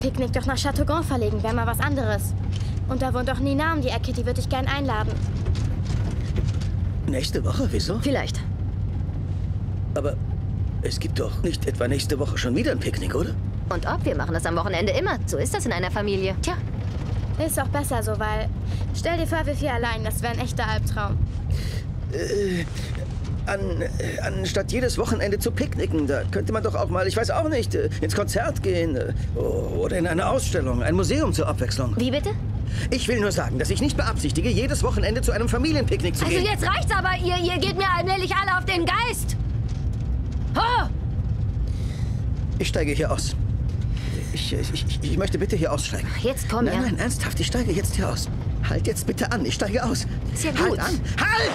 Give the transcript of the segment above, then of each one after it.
Picknick doch nach Chateauguay verlegen, wäre mal was anderes. Und da wohnt doch Nina um die Ecke, die würde ich gern einladen. Nächste Woche? Wieso? Vielleicht. Aber es gibt doch nicht etwa nächste Woche schon wieder ein Picknick, oder? Und ob, wir machen das am Wochenende immer. So ist das in einer Familie. Tja. Ist auch besser so, weil... Stell dir vor, wir 4 allein, das wäre ein echter Albtraum. Anstatt jedes Wochenende zu picknicken, da könnte man doch auch mal, ich weiß auch nicht, ins Konzert gehen oder in eine Ausstellung, ein Museum zur Abwechslung. Wie bitte? Ich will nur sagen, dass ich nicht beabsichtige, jedes Wochenende zu einem Familienpicknick zu gehen. Also jetzt reicht's aber, ihr geht mir allmählich alle auf den Geist. Oh! Ich steige hier aus. Ich möchte bitte hier aussteigen. Jetzt komm, ja. Nein, ernsthaft, ich steige jetzt hier aus. Halt jetzt bitte an, ich steige aus. Ist ja gut. Halt an! Halt!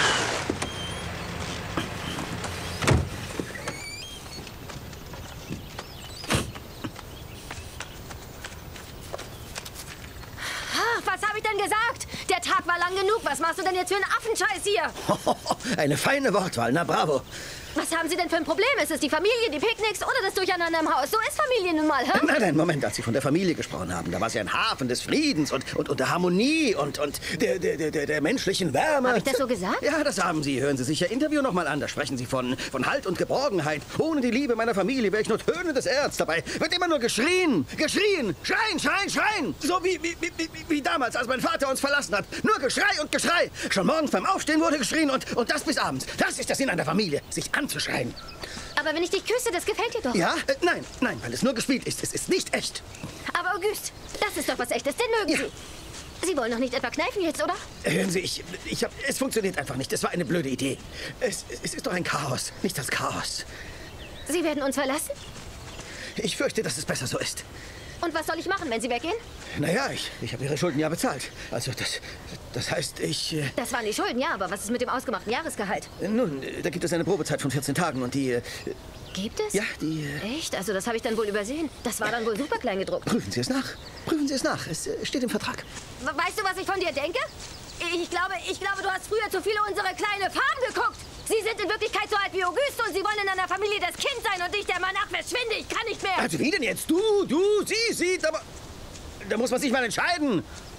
Was habe ich denn gesagt? Der Tag war lang genug. Was machst du denn jetzt für einen Affenscheiß hier? Eine feine Wortwahl, na bravo. Was haben Sie denn für ein Problem? Ist es die Familie, die Picknicks oder das Durcheinander im Haus? So ist Familie nun mal, hä? Nein, Moment, als Sie von der Familie gesprochen haben, da war sie ein Hafen des Friedens und der Harmonie und der menschlichen Wärme. Habe ich das so gesagt? Ja, das haben Sie. Hören Sie sich Ihr Interview noch mal an. Da sprechen Sie von Halt und Geborgenheit. Ohne die Liebe meiner Familie wäre ich nur tönendes Erz. Dabei wird immer nur geschrien, geschrien, schreien, schreien, schreien. So wie damals, als mein Vater uns verlassen hat. Nur Geschrei und Geschrei. Schon morgens beim Aufstehen wurde geschrien und das bis abends. Das ist der Sinn einer Familie, sich anzuschreien. Aber wenn ich dich küsse, das gefällt dir doch. Ja? Nein, weil es nur gespielt ist. Es ist nicht echt. Aber Auguste, das ist doch was Echtes, den mögen Sie. Sie wollen doch nicht etwa kneifen jetzt, oder? Hören Sie, es funktioniert einfach nicht. Es war eine blöde Idee. Es ist doch ein Chaos, nicht das Chaos. Sie werden uns verlassen? Ich fürchte, dass es besser so ist. Und was soll ich machen, wenn Sie weggehen? Naja, ich habe Ihre Schulden ja bezahlt. Also das heißt, Das waren die Schulden, ja, aber was ist mit dem ausgemachten Jahresgehalt? Nun, da gibt es eine Probezeit von 14 Tagen und die... Gibt es? Ja, die... Echt? Also das habe ich dann wohl übersehen. Das war dann wohl super klein gedruckt. Prüfen Sie es nach. Prüfen Sie es nach. Es steht im Vertrag. Weißt du, was ich von dir denke? Ich glaube, du hast früher zu viele unsere kleine Farm geguckt. Sie sind in Wirklichkeit so alt wie Auguste und Sie wollen in einer Familie das Kind sein und ich der Mann. Ach, verschwinde, ich kann nicht mehr. Also wie denn jetzt? Du, sie, aber... Da muss man sich mal entscheiden.